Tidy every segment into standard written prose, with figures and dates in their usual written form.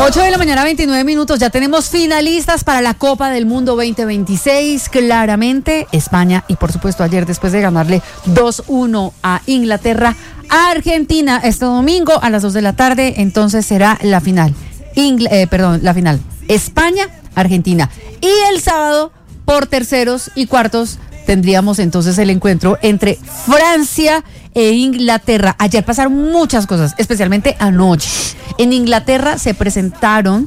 8 de la mañana, 29 minutos. Ya tenemos finalistas para la Copa del Mundo 2026. Claramente, España y por supuesto ayer después de ganarle 2-1 a Inglaterra. Argentina este domingo a las 2 de la tarde, entonces será la final. La final. España, Argentina. Y el sábado, por terceros y cuartos, tendríamos entonces el encuentro entre Francia e Inglaterra. Ayer pasaron muchas cosas, especialmente anoche. En Inglaterra se presentaron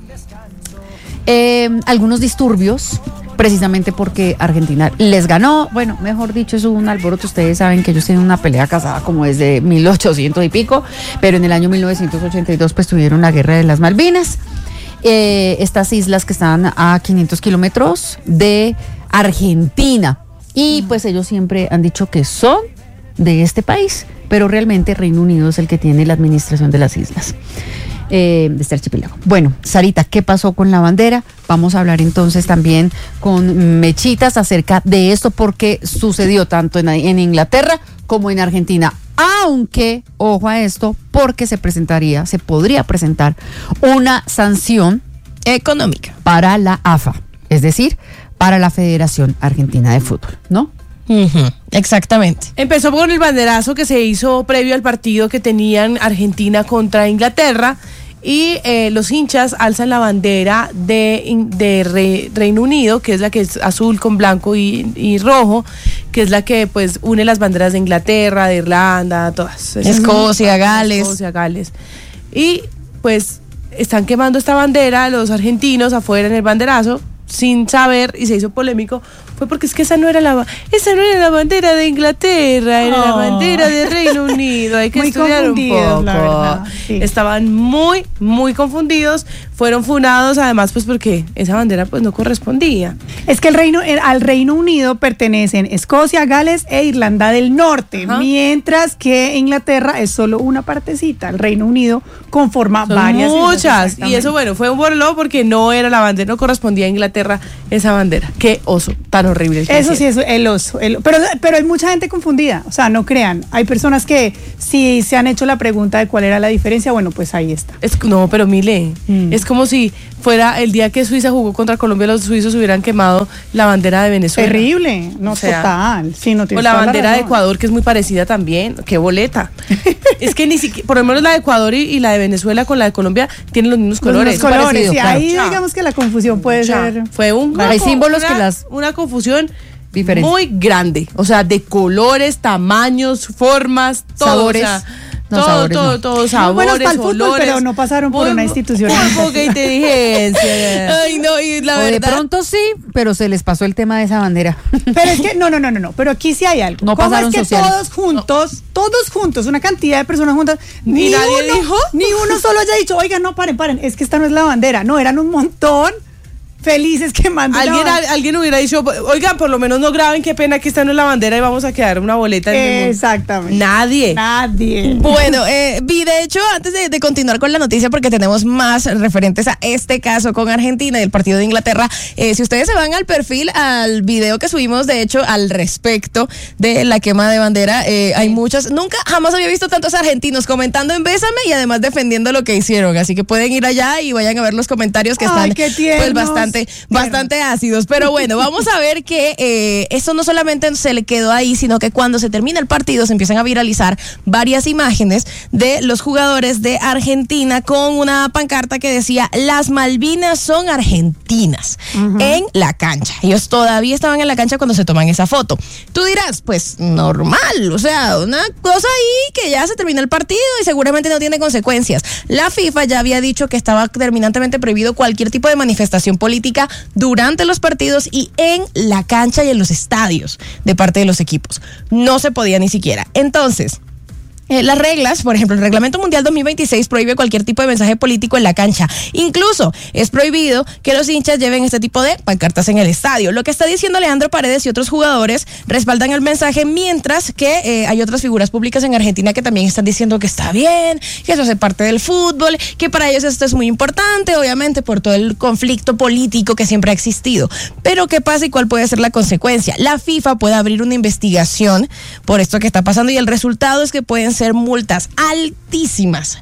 algunos disturbios, precisamente porque Argentina les ganó. Bueno, mejor dicho, es un alboroto. Ustedes saben que ellos tienen una pelea casada como desde 1800 y pico, pero en el año 1982 pues tuvieron la guerra de las Malvinas. Estas islas que están a 500 kilómetros de Argentina. Y pues ellos siempre han dicho que son de este país, pero realmente Reino Unido es el que tiene la administración de las islas, de este archipiélago. Bueno, Sarita, ¿qué pasó con la bandera? Vamos a hablar entonces también con Mechitas acerca de esto, porque sucedió tanto en Inglaterra como en Argentina. Aunque, ojo a esto, porque se podría presentar una sanción económica para la AFA, es decir, para la Federación Argentina de Fútbol, ¿no? Exactamente. Empezó con el banderazo que se hizo previo al partido que tenían Argentina contra Inglaterra, y los hinchas alzan la bandera de Reino Unido, que es la que es azul con blanco y rojo, que es la que pues une las banderas de Inglaterra, de Irlanda, todas. Escocia, Gales. Y pues están quemando esta bandera los argentinos afuera en el banderazo, sin saber, y se hizo polémico, fue porque es que esa no era la bandera de Inglaterra, era la bandera de Reino Unido. Hay que estudiar un poco. Sí. Estaban muy, muy confundidos, fueron funados, además pues porque esa bandera pues no correspondía. Es que al Reino Unido pertenecen Escocia, Gales e Irlanda del Norte, mientras que Inglaterra es solo una partecita. El Reino Unido conforma varias muchas, y eso bueno, fue un borló porque no era la bandera, no correspondía a Inglaterra esa bandera. Qué oso tan horrible. Eso sí, es el oso. Pero hay mucha gente confundida, o sea, no crean. Hay personas que si se han hecho la pregunta de cuál era la diferencia, bueno, pues ahí está. No, pero Mile, es como si fuera el día que Suiza jugó contra Colombia, los suizos hubieran quemado la bandera de Venezuela. Terrible, no, o sea, total. Sí, no, o la bandera de Ecuador, que es muy parecida también. Qué boleta. Es que ni siquiera, por lo menos la de Ecuador y la de Venezuela con la de Colombia tienen los mismos colores. Parecido, sí, claro. Ahí digamos que la confusión puede ser. Fue hay símbolos una confusión diferente, muy grande, o sea, de colores, tamaños, formas, todo, sabores. O sea, todo, sabores, buenos para el fútbol, olores, pero no pasaron por una institución. Poca inteligencia. Ay, no, y la verdad. De pronto sí, pero se les pasó el tema de esa bandera. Pero es que, no, pero aquí sí hay algo. No pasaron es que sociales. todos juntos, una cantidad de personas juntas, ni nadie dijo, ni uno solo haya dicho, oigan, no, paren, es que esta no es la bandera. No, eran un montón felices que mandan. Alguien hubiera dicho, oigan, por lo menos no graben, qué pena que esta no es la bandera y vamos a quedar una boleta. Exactamente. Nadie. Bueno, Vi, de hecho, antes de continuar con la noticia, porque tenemos más referentes a este caso con Argentina y el partido de Inglaterra, si ustedes se van al perfil, al video que subimos, de hecho, al respecto de la quema de bandera, hay muchas, jamás había visto tantos argentinos comentando en Bésame y además defendiendo lo que hicieron, así que pueden ir allá y vayan a ver los comentarios que están pues bastante ácidos, pero bueno, vamos a ver que eso no solamente se le quedó ahí, sino que cuando se termina el partido se empiezan a viralizar varias imágenes de los jugadores de Argentina con una pancarta que decía: las Malvinas son argentinas, en la cancha. Ellos todavía estaban en la cancha cuando se toman esa foto. Tú dirás, pues normal, o sea, una cosa ahí que ya se terminó el partido y seguramente no tiene consecuencias. La FIFA ya había dicho que estaba terminantemente prohibido cualquier tipo de manifestación política durante los partidos y en la cancha y en los estadios de parte de los equipos. No se podía ni siquiera. Entonces, las reglas, por ejemplo, el Reglamento Mundial 2026 prohíbe cualquier tipo de mensaje político en la cancha. Incluso es prohibido que los hinchas lleven este tipo de pancartas en el estadio. Lo que está diciendo Leandro Paredes y otros jugadores respaldan el mensaje, mientras que hay otras figuras públicas en Argentina que también están diciendo que está bien, que eso hace parte del fútbol, que para ellos esto es muy importante, obviamente por todo el conflicto político que siempre ha existido. Pero ¿qué pasa y cuál puede ser la consecuencia? La FIFA puede abrir una investigación por esto que está pasando y el resultado es que pueden ser multas altísimas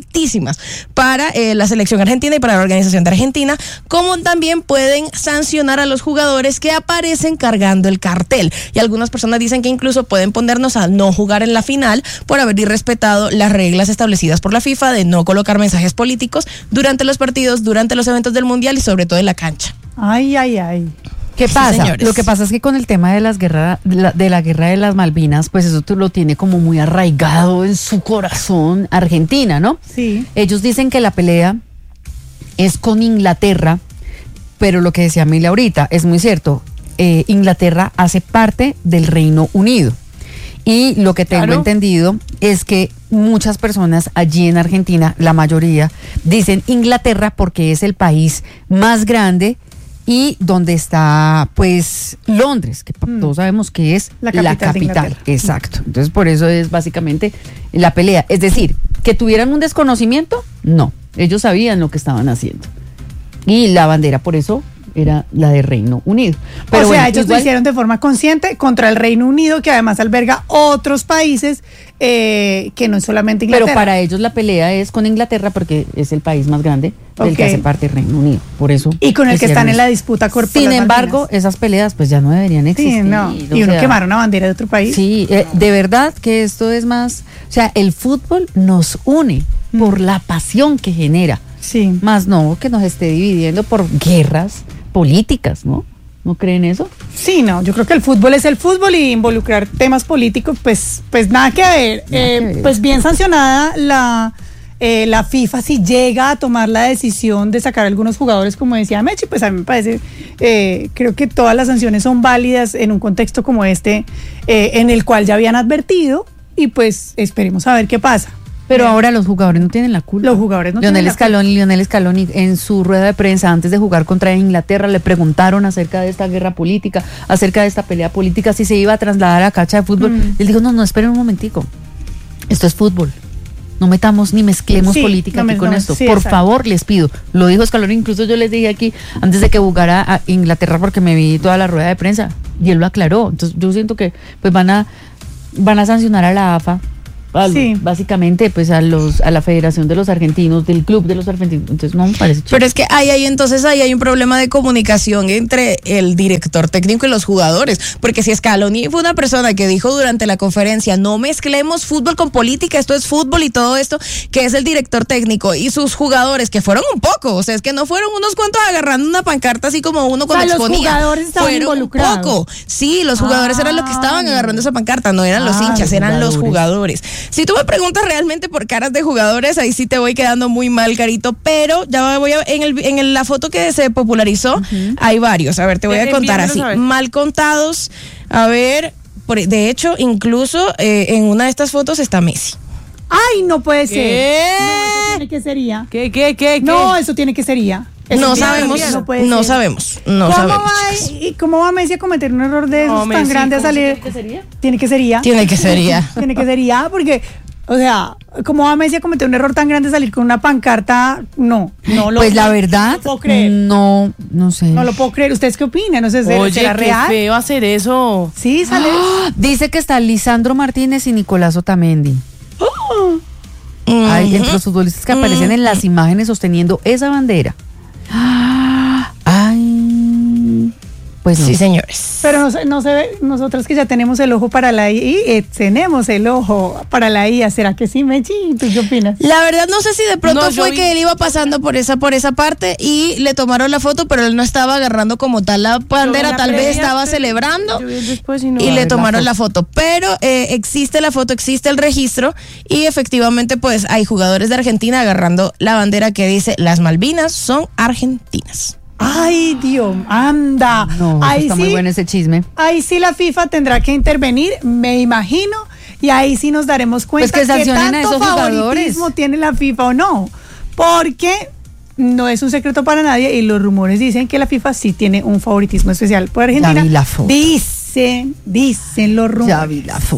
para la selección argentina y para la organización de Argentina, como también pueden sancionar a los jugadores que aparecen cargando el cartel. Y algunas personas dicen que incluso pueden ponernos a no jugar en la final por haber irrespetado las reglas establecidas por la FIFA de no colocar mensajes políticos durante los partidos, durante los eventos del Mundial y sobre todo en la cancha. Ay. ¿Qué pasa? Señores. Lo que pasa es que con el tema de la guerra de las Malvinas, pues eso lo tiene como muy arraigado en su corazón Argentina, ¿no? Sí. Ellos dicen que la pelea es con Inglaterra, pero lo que decía Mila ahorita es muy cierto. Inglaterra hace parte del Reino Unido. Y lo que tengo entendido es que muchas personas allí en Argentina, la mayoría, dicen Inglaterra porque es el país más grande y donde está pues Londres, que todos sabemos que es la capital. Exacto. Entonces por eso es básicamente la pelea. Es decir, que tuvieran un desconocimiento, no. Ellos sabían lo que estaban haciendo. Y la bandera por eso era la de Reino Unido. Pero o sea, ellos lo hicieron de forma consciente contra el Reino Unido, que además alberga otros países que no es solamente Inglaterra. Pero para ellos la pelea es con Inglaterra porque es el país más grande del que hace parte del Reino Unido. Por eso. Y con el que están en la disputa corporal. Sin embargo, esas peleas pues ya no deberían existir. Sí, no. Y uno quemar una bandera de otro país. Sí, de verdad que esto es más, o sea, el fútbol nos une por la pasión que genera. Sí. Más no que nos esté dividiendo por guerras políticas, ¿no? ¿No creen eso? Sí, no, yo creo que el fútbol es el fútbol y involucrar temas políticos, pues nada que ver. Pues bien sancionada la FIFA si llega a tomar la decisión de sacar a algunos jugadores, como decía Mechi, pues a mí me parece, creo que todas las sanciones son válidas en un contexto como este, en el cual ya habían advertido y pues esperemos a ver qué pasa. Pero ahora los jugadores no tienen la culpa. Los jugadores no tienen la culpa. Lionel Scaloni en su rueda de prensa antes de jugar contra Inglaterra le preguntaron acerca de esta guerra política, acerca de esta pelea política, si se iba a trasladar a la cancha de fútbol. Él dijo, no, esperen un momentico. Esto es fútbol. No metamos ni mezclemos política aquí con esto. Por favor, les pido. Lo dijo Scaloni, incluso yo les dije aquí antes de que jugara a Inglaterra porque me vi toda la rueda de prensa y él lo aclaró. Entonces yo siento que pues van a sancionar a la AFA. Básicamente pues a la Federación de los Argentinos, del Club de los Argentinos. Entonces no me parece chido. Pero es que ahí hay un problema de comunicación entre el director técnico y los jugadores, porque si Scaloni fue una persona que dijo durante la conferencia no mezclemos fútbol con política, esto es fútbol y todo esto, que es el director técnico y sus jugadores, que fueron un poco, o sea, es que no fueron unos cuantos agarrando una pancarta así como uno cuando exponía. Los jugadores estaban involucrados. Un poco. Sí, los jugadores eran los que estaban agarrando esa pancarta, no eran los hinchas, eran los jugadores. Si tú me preguntas realmente por caras de jugadores, ahí sí te voy quedando muy mal, Carito, pero ya voy a, en la foto que se popularizó, hay varios, a ver, te voy a contar así, mal contados, a ver, de hecho, incluso en una de estas fotos está Messi. Ay, no puede ser. ¿Qué? No, eso tiene que ser IA. ¿Qué? No, eso tiene que ser IA. No sabemos. ¿Y cómo va Messi a cometer un error de esos tan grande a salir? Tiene que ser IA. Tiene que ser IA, porque, o sea, ¿cómo va Messi a cometer un error tan grande a salir con una pancarta? Pues la verdad, no puedo creer. No sé. No lo puedo creer. ¿Ustedes qué opinan? No sé, ¿será real? Qué feo hacer eso. Sí, sale. Dice que está Lisandro Martínez y Nicolás Otamendi. Hay entre los futbolistas que aparecen en las imágenes sosteniendo esa bandera. Ay, pues no. Sí, señores. Pero no se ve, nosotros que ya tenemos el ojo para la IA, tenemos el ojo para la IA. ¿Será que sí, Mechi? ¿Tú qué opinas? La verdad no sé si de pronto fue que él iba pasando por esa parte y le tomaron la foto, pero él no estaba agarrando como tal la bandera, tal vez estaba celebrando y le tomaron la foto. Pero existe la foto, existe el registro y efectivamente pues hay jugadores de Argentina agarrando la bandera que dice las Malvinas son argentinas. Ay, Dios, anda. No, ahí está muy bueno ese chisme. Ahí sí la FIFA tendrá que intervenir, me imagino, y ahí sí nos daremos cuenta pues que tanto a esos favoritismo tiene la FIFA o no. Porque no es un secreto para nadie y los rumores dicen que la FIFA sí tiene un favoritismo especial por Argentina. Ya vi la foto. Dicen los rumores. Ya vi la foto.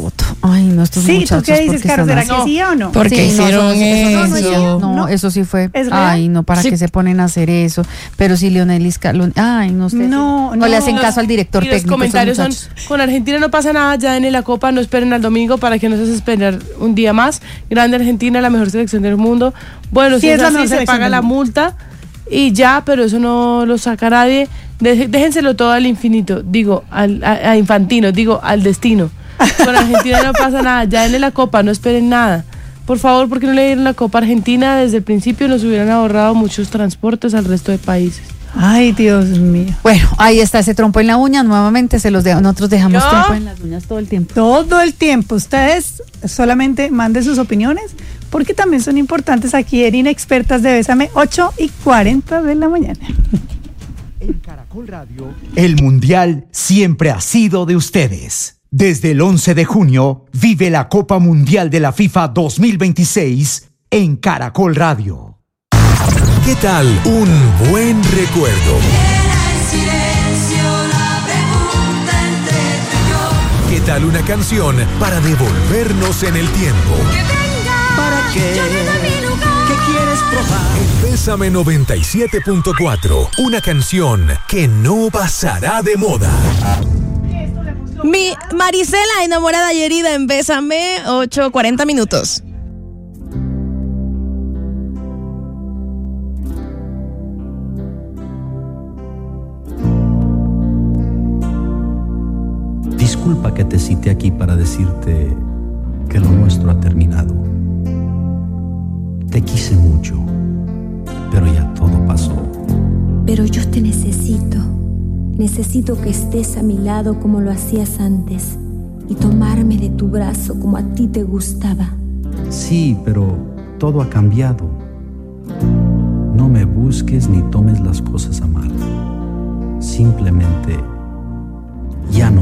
Ay, no, estos Sí, muchachos. ¿tú qué dices, ¿por qué Caro? están ¿Será así? que sí o no? ¿Por qué Sí, no, hicieron eso? eso? No, eso sí fue. ¿Es real? Ay, no, ¿para Sí. qué se ponen a hacer eso? Pero si Lionel Scaloni, ay, no sé. No, No le hacen Los- caso al director y los técnico. comentarios estos son, muchachos. con Argentina no pasa nada, ya en la Copa, no esperen al domingo para que no se esperar un día más. Grande Argentina, la mejor selección del mundo. Bueno, Sí, si es es la así, mejor se selección paga del la mundo. multa y ya, pero eso no lo saca nadie. Déjenselo todo al infinito, digo, a Infantino, digo, al destino. Con Argentina no pasa nada, ya en la Copa, no esperen nada. Por favor, ¿por qué no le dieron la Copa a Argentina? Desde el principio nos hubieran ahorrado muchos transportes al resto de países. Ay, Dios mío. Bueno, ahí está ese trompo en la uña. Nuevamente se los dejo. Nosotros dejamos ¿Yo? trompo en las uñas todo el tiempo. Todo el tiempo. Ustedes solamente manden sus opiniones porque también son importantes aquí en Inexpertas de Bésame, 8:40 de la mañana. En Caracol Radio, el Mundial siempre ha sido de ustedes. Desde el 11 de junio, vive la Copa Mundial de la FIFA 2026 en Caracol Radio. ¿Qué tal un buen recuerdo? ¿Qué tal una canción para devolvernos en el tiempo? ¿Para qué? ¿Qué quieres probar? En Bésame 97.4, una canción que no pasará de moda. Mi Marisela, enamorada y herida en Bésame, 8:40 minutos. Disculpa que te cite aquí para decirte que lo nuestro ha terminado. Te quise mucho, pero ya todo pasó. Pero yo te necesito. Necesito que estés a mi lado como lo hacías antes y tomarme de tu brazo como a ti te gustaba. Sí, pero todo ha cambiado. No me busques ni tomes las cosas a mal. Simplemente ya no